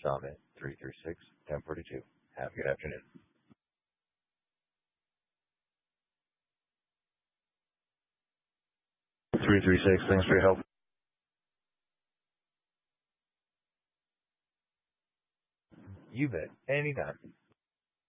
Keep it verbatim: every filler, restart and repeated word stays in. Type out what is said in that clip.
Summit three three six, one zero two. Have a good afternoon. three three six, thanks for your help. You bet. Anytime.